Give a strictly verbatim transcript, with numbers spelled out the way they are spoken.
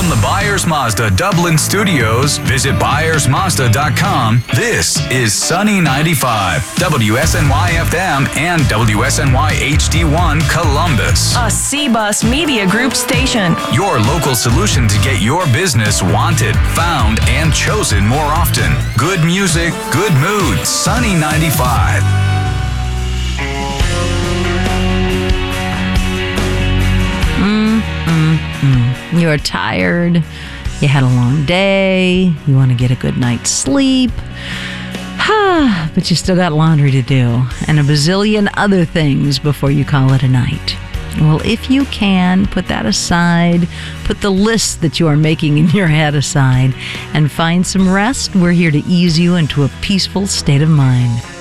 From the Byers Mazda Dublin studios, visit byers mazda dot com. This is Sunny ninety-five, W S N Y F M and W S N Y H D one Columbus. A C-Bus Media Group station. Your local solution to get your business wanted, found, and chosen more often. Good music, good mood. Sunny ninety-five. Mm, mm, mm. You're tired. You had a long day. You want to get a good night's sleep. But you still got laundry to do and a bazillion other things before you call it a night. Well, if you can, put that aside, put the list that you are making in your head aside, and find some rest. We're here to ease you into a peaceful state of mind.